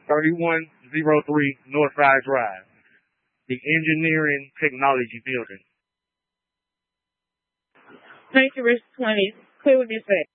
3103 Northside Drive, the Engineering Technology Building. Thank you, Rich 20. Clear with dispatch.